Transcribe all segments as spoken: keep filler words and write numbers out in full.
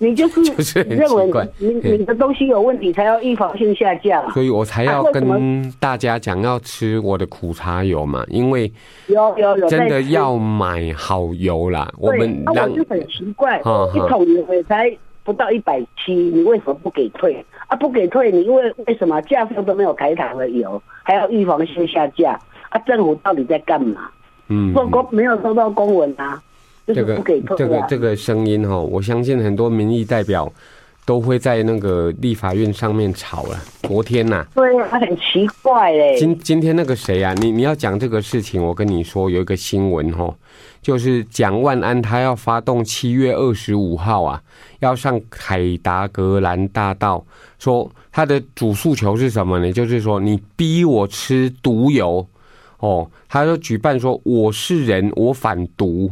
你就是就是很认为奇怪， 你你的东西有问题才要预防性下架嘛， 所以我才要啊为什么跟大家讲要吃我的苦茶油嘛，因为有有有真的在吃要买好油啦。我对，啊， 们让我就很奇怪， 哈哈一桶油也才不到一百七，你为什么不给退啊？不给退，你因为为什么价格都没有开膛的油，还要预防性下架啊？政府到底在干嘛？ 嗯， 说公没有收到公文啊，就是这个不给退啊。 这个这个声音哈，我相信很多民意代表都会在那个立法院上面吵了。昨天呐、啊， 对啊，很奇怪嘞。 今今天那个谁啊，你你要讲这个事情，我跟你说有一个新闻哈，就是蒋万安他要发动七月二十五号啊，要上凯达格兰大道，说他的主诉求是什么呢？就是说你逼我吃毒油。哦，他就举办说我是人，我反毒，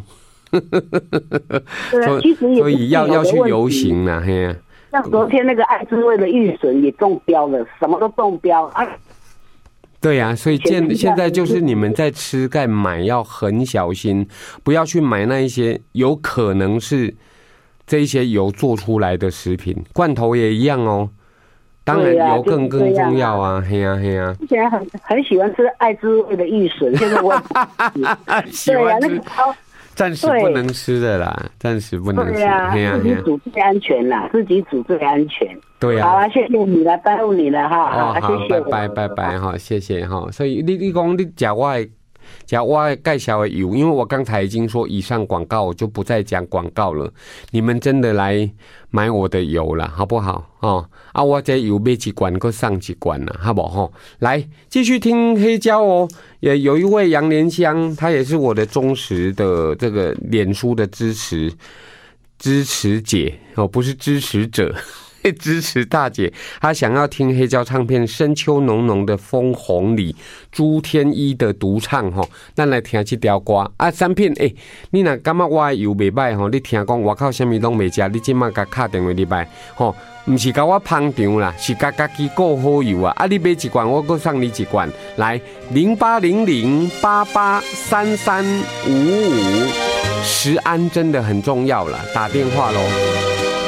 对啊， 所以其实也所以要要去有的问题游行啦，嘿呀、 像昨天那个爱滋味的玉笋也中标了，什么都中标啊。 对呀、啊，所以现以前现在就是你们在吃在买要很小心，不要去买那一些有可能是这一些油做出来的食品，罐头也一样哦。当然油更更重要啊，嘿呀嘿呀。 之前很很喜欢吃爱滋味的玉笋，现在我喜对呀、 欢吃那个超暂时不能吃的啦，暂时不能吃。 对呀、 嘿呀自己煮最安全啦，自己煮最安全。 对呀、 好啊，谢谢你了，耽误你了哈。 哦，好， 谢谢拜拜拜拜哈，谢谢哈。所以你你讲你讲我的讲我的介绍的油，因为我刚才已经说以上广告，我就不再讲广告了。你们真的来买我的油了，好不好？哦，啊，我这油买一罐，搁上一罐了，好不好？来继续听黑胶哦。也有一位杨莲香，他也是我的忠实的这个脸书的支持支持姐哦，不是支持者。支持大姐，她想要听黑胶唱片《深秋浓浓的枫红里》朱天一的独唱吼，咱来听这条歌啊。产品诶、欸，你若感觉我的油袂歹吼，你听讲外口什么拢袂食，你即马甲敲电话入来吼，毋是甲我捧场啦，是甲家己顾好油啊。啊，你买一罐，我搁送你一罐，来零八零零八八三三五五，食安真的很重要啦，打电话咯。